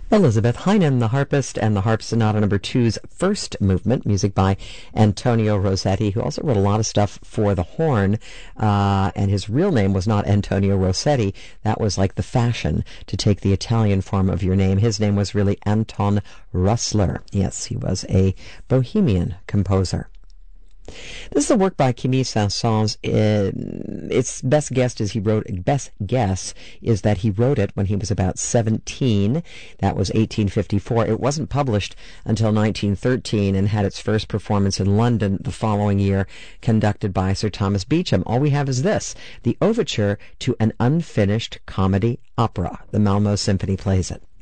Elizabeth Heinen, the harpist, and the Harp Sonata No. 2's first movement, music by Antonio Rossetti, who also wrote a lot of stuff for the horn, and his real name was not Antonio Rossetti. That was like the fashion to take the Italian form of your name. His name was really Anton Russler. Yes, he was a Bohemian composer. This is a work by Camille Saint-Saëns. Its best guess is that he wrote it when he was about 17. That was 1854. It wasn't published until 1913 and had its first performance in London the following year, conducted by Sir Thomas Beecham. All we have is this, the overture to an unfinished comedy opera. The Malmö Symphony plays it.